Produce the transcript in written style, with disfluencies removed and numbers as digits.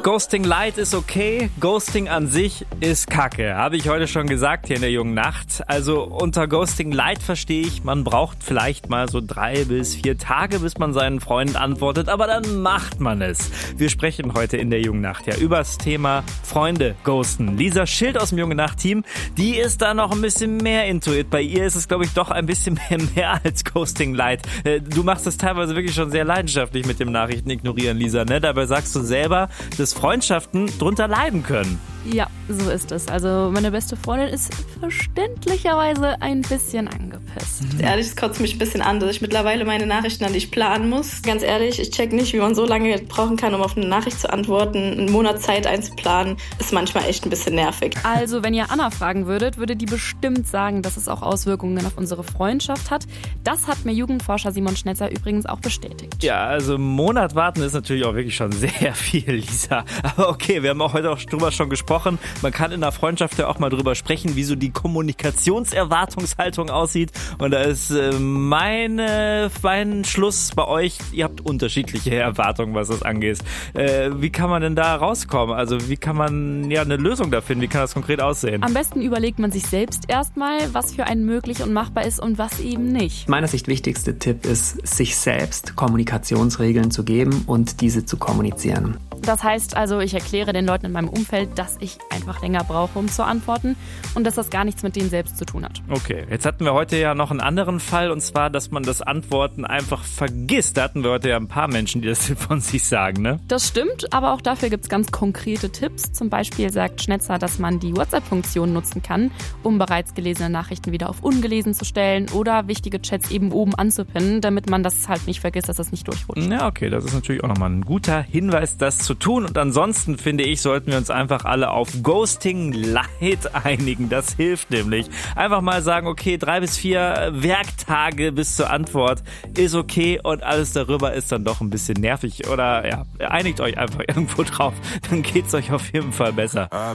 Ghosting Light ist okay, Ghosting an sich ist Kacke. Habe ich heute schon gesagt hier in der jungen Nacht. Also unter Ghosting Light verstehe ich, man braucht vielleicht mal so 3 bis 4 Tage, bis man seinen Freunden antwortet, aber dann macht man es. Wir sprechen heute in der jungen Nacht ja über das Thema Freunde ghosten. Lisa Schild aus dem jungen Nacht-Team, die ist da noch ein bisschen mehr into it. Bei ihr ist es, glaube ich, doch ein bisschen mehr als Ghosting Light. Du machst das teilweise wirklich schon sehr leidenschaftlich mit dem Nachrichten ignorieren, Lisa, ne? Dabei sagst du selber, dass Freundschaften drunter leiden können. Ja, so ist es. Also meine beste Freundin ist verständlicherweise ein bisschen angepisst. Ehrlich, es kotzt mich ein bisschen an, dass ich mittlerweile meine Nachrichten an dich planen muss. Ganz ehrlich, ich check nicht, wie man so lange brauchen kann, um auf eine Nachricht zu antworten. Einen Monat Zeit einzuplanen, ist manchmal echt ein bisschen nervig. Also wenn ihr Anna fragen würdet, würde die bestimmt sagen, dass es auch Auswirkungen auf unsere Freundschaft hat. Das hat mir Jugendforscher Simon Schnetzer übrigens auch bestätigt. Ja, also einen Monat warten ist natürlich auch wirklich schon sehr viel, Lisa. Aber okay, wir haben auch heute auch drüber schon gesprochen. Man kann in einer Freundschaft ja auch mal drüber sprechen, wie so die Kommunikationserwartungshaltung aussieht. Und da ist mein Schluss bei euch, ihr habt unterschiedliche Erwartungen, was das angeht. Wie kann man denn da rauskommen? Also wie kann man eine Lösung da finden? Wie kann das konkret aussehen? Am besten überlegt man sich selbst erstmal, was für einen möglich und machbar ist und was eben nicht. Aus meiner Sicht wichtigste Tipp ist, sich selbst Kommunikationsregeln zu geben und diese zu kommunizieren. Das heißt also, ich erkläre den Leuten in meinem Umfeld, dass ich einfach länger brauche, um zu antworten und dass das gar nichts mit denen selbst zu tun hat. Okay, jetzt hatten wir heute ja noch einen anderen Fall, und zwar, dass man das Antworten einfach vergisst. Da hatten wir heute ja ein paar Menschen, die das von sich sagen, ne? Das stimmt, aber auch dafür gibt es ganz konkrete Tipps. Zum Beispiel sagt Schnetzer, dass man die WhatsApp-Funktion nutzen kann, um bereits gelesene Nachrichten wieder auf ungelesen zu stellen oder wichtige Chats eben oben anzupinnen, damit man das halt nicht vergisst, dass das nicht durchrutscht. Ja, okay, das ist natürlich auch nochmal ein guter Hinweis, das zu tun. Und ansonsten, finde ich, sollten wir uns einfach alle auf Ghosting Light einigen. Das hilft nämlich. Einfach mal sagen, okay, 3 bis 4 Werktage bis zur Antwort ist okay und alles darüber ist dann doch ein bisschen nervig. Oder ja, einigt euch einfach irgendwo drauf, dann geht's euch auf jeden Fall besser.